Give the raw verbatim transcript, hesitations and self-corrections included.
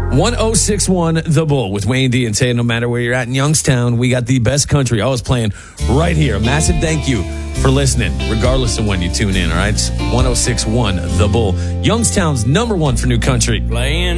one oh six point one The Bull with Wayne D and Tay. No matter where you're at in Youngstown, we got the best country always playing right here. A massive thank you for listening, regardless of when you tune in, all right? It's one oh six point one The Bull, Youngstown's number one for new country. Playing